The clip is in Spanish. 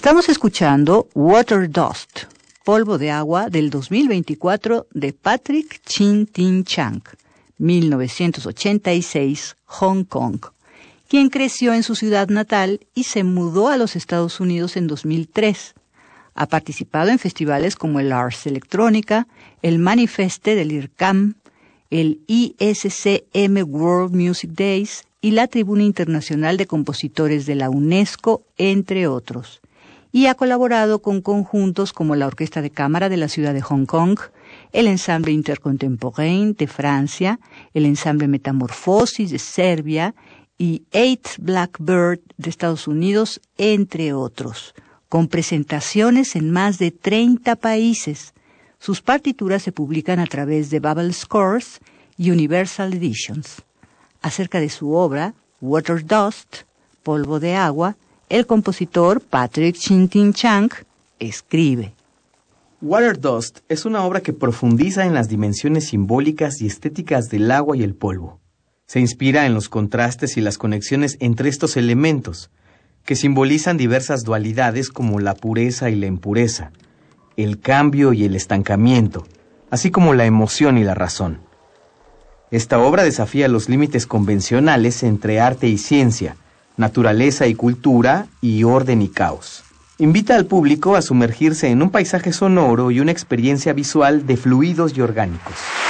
Estamos escuchando Water Dust, Polvo de Agua, del 2024 de Patrick Chin-Tin Chang, 1986, Hong Kong, quien creció en su ciudad natal y se mudó a los Estados Unidos en 2003. Ha participado en festivales como el Ars Electrónica, el Manifeste del IRCAM, el ISCM World Music Days y la Tribuna Internacional de Compositores de la UNESCO, entre otros. Y ha colaborado con conjuntos como la Orquesta de Cámara de la ciudad de Hong Kong, el Ensemble Intercontemporain de Francia, el Ensemble Metamorfosis de Serbia y Eighth Blackbird de Estados Unidos, entre otros, con presentaciones en más de 30 países. Sus partituras se publican a través de Babel Scores y Universal Editions. Acerca de su obra, Water Dust, Polvo de Agua, el compositor Patrick Chin-Tin Chang escribe: Water Dust es una obra que profundiza en las dimensiones simbólicas y estéticas del agua y el polvo. Se inspira en los contrastes y las conexiones entre estos elementos, que simbolizan diversas dualidades como la pureza y la impureza, el cambio y el estancamiento, así como la emoción y la razón. Esta obra desafía los límites convencionales entre arte y ciencia, naturaleza y cultura, y orden y caos. Invita al público a sumergirse en un paisaje sonoro y una experiencia visual de fluidos y orgánicos.